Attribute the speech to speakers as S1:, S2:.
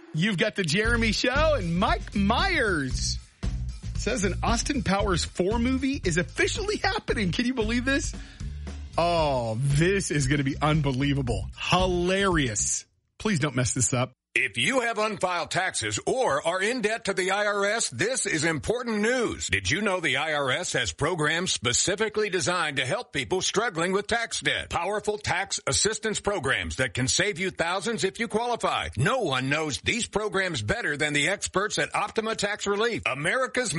S1: You've got the Jeremy Show, and Mike Myers says an Austin Powers 4 movie is officially happening. Can you believe this? Oh, this is going to be unbelievable. Hilarious. Please don't mess this up.
S2: If you have unfiled taxes or are in debt to the IRS, this is important news. Did you know the IRS has programs specifically designed to help people struggling with tax debt? Powerful tax assistance programs that can save you thousands if you qualify. No one knows these programs better than the experts at Optima Tax Relief, America's